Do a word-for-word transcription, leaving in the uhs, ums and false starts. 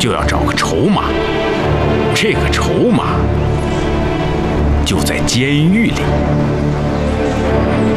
就要找个筹码，这个筹码就在监狱里。